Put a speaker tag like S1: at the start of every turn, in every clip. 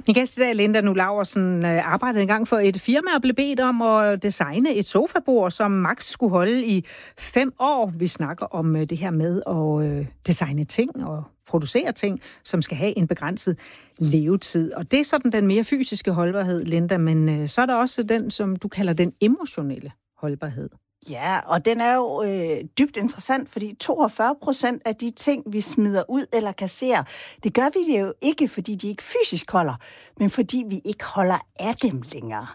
S1: Min gæst i dag, Linda Nu Laursen, arbejdede engang for et firma og blev bedt om at designe et sofabord, som max skulle holde i 5 år. Vi snakker om det her med at designe ting og producere ting, som skal have en begrænset levetid. Og det er sådan den mere fysiske holdbarhed, Linda, men så er der også den, som du kalder den emotionelle holdbarhed.
S2: Ja, og den er jo dybt interessant, fordi 42% af de ting, vi smider ud eller kasserer, det gør vi det jo ikke, fordi de ikke fysisk holder, men fordi vi ikke holder af dem længere.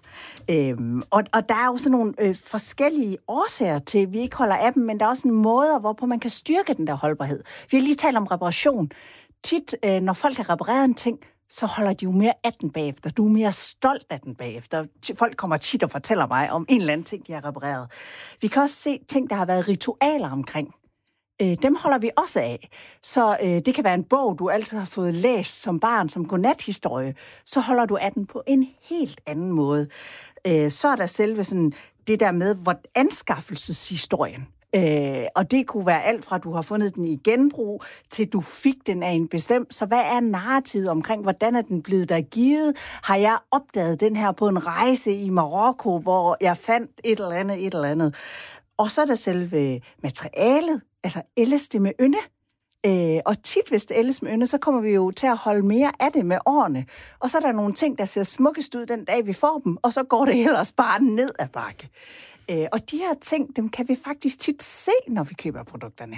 S2: Og der er jo sådan nogle forskellige årsager til, at vi ikke holder af dem, men der er også en måde, hvorpå man kan styrke den der holdbarhed. Vi har lige talt om reparation. Tit, når folk har repareret en ting, så holder de jo mere af den bagefter. Du er mere stolt af den bagefter. Folk kommer tit og fortæller mig om en eller anden ting, de har repareret. Vi kan også se ting, der har været ritualer omkring. Dem holder vi også af. Så det kan være en bog, du altid har fået læst som barn, som godnathistorie. Så holder du af den på en helt anden måde. Så er der selve sådan, det der med anskaffelseshistorien. Og det kunne være alt fra, at du har fundet den i genbrug, til du fik den af en bestemt. Så hvad er narrativet omkring, hvordan er den blevet dig givet? Har jeg opdaget den her på en rejse i Marokko, hvor jeg fandt et eller andet? Og så er der selve materialet, altså ældes det med ynde. Og tit, hvis det ældes med ynde, så kommer vi jo til at holde mere af det med årene. Og så er der nogle ting, der ser smukkest ud den dag, vi får dem, og så går det ellers bare ned ad bakke. Og de her ting, dem kan vi faktisk tit se, når vi køber produkterne.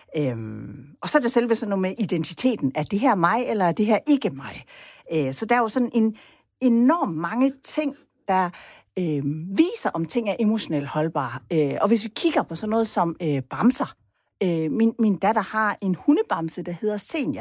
S2: Og så er det selve sådan noget med identiteten. Er det her mig, eller er det her ikke mig? Så der er jo sådan en enormt mange ting, der viser, om ting er emotionelt holdbare. Og hvis vi kigger på sådan noget som bamser. Min datter har en hundebamse, der hedder Senja.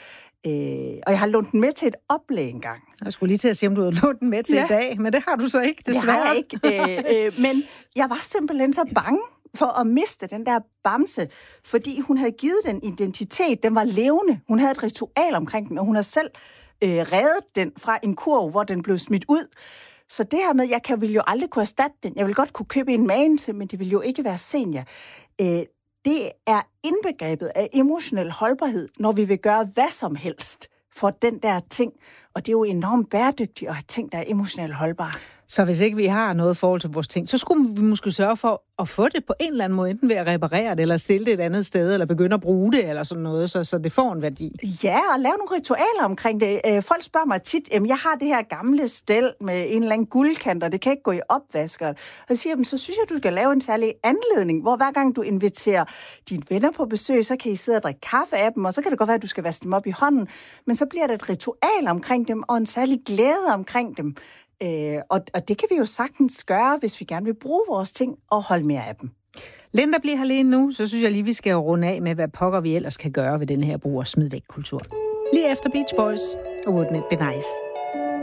S2: Og jeg har lånt den med til et oplæg engang.
S1: Jeg skulle lige til at sige, om du havde lånt den med til i dag, men det har du så ikke, desværre.
S2: Det har jeg ikke, men jeg var simpelthen så bange for at miste den der bamse, fordi hun havde givet den identitet, den var levende. Hun havde et ritual omkring den, og hun har selv reddet den fra en kurv, hvor den blev smidt ud. Så det her med, jeg ville jo aldrig kunne erstatte den. Jeg ville godt kunne købe en magen til, men det ville jo ikke være Senja. Det er indbegrebet af emotionel holdbarhed, når vi vil gøre hvad som helst for den der ting. Og det er jo enormt bæredygtigt at have ting, der er emotionelt holdbare.
S1: Så hvis ikke vi har noget forhold til vores ting, så skulle vi måske sørge for at få det på en eller anden måde, enten ved at reparere det, eller stille det et andet sted, eller begynde at bruge det, eller sådan noget, så det får en værdi.
S2: Ja, og lave nogle ritualer omkring det. Folk spørger mig tit, jeg har det her gamle stel med en eller anden guldkant, og det kan ikke gå i opvasker. Og jeg siger så synes jeg, du skal lave en særlig anledning, hvor hver gang du inviterer dine venner på besøg, så kan I sidde og drikke kaffe af dem, og så kan det godt være, at du skal vaske dem op i hånden. Men så bliver der et ritual omkring dem, og en særlig glæde omkring dem. Og det kan vi jo sagtens gøre, hvis vi gerne vil bruge vores ting og holde mere af dem.
S1: Linda bliver her lige nu, så synes jeg lige, vi skal runde af med, hvad pokker vi ellers kan gøre ved den her brug- og smid væk-kultur. Lige efter Beach Boys og Wouldn't It Be Nice.